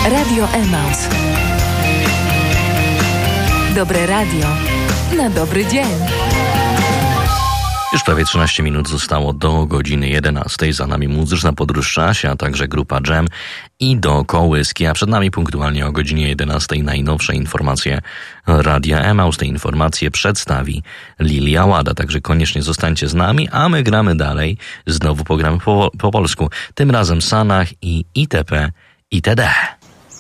Radio Emaus. Dobre radio na dobry dzień. Już prawie 13 minut zostało do godziny 11. Za nami muzyczna podróż w czasie, a także grupa Jam i do kołyski, a przed nami punktualnie o godzinie 11 najnowsze informacje Radia Emaus. Te informacje przedstawi Lilia Łada, także koniecznie zostańcie z nami, a my gramy dalej. Znowu pogramy po polsku, tym razem Sanach i itp. itd.